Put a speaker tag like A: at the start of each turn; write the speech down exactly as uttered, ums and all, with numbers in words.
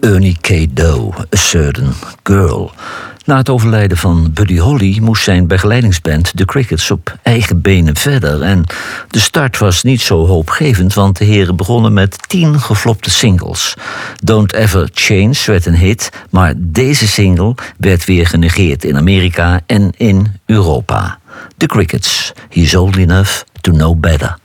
A: Ernie K. Doe, A Certain Girl. Na het overlijden van Buddy Holly moest zijn begeleidingsband The Crickets op eigen benen verder. En de start was niet zo hoopgevend, want de heren begonnen met tien geflopte singles. Don't Ever Change werd een hit, maar deze single werd weer genegeerd in Amerika en in Europa. The Crickets, He's Old Enough to Know Better.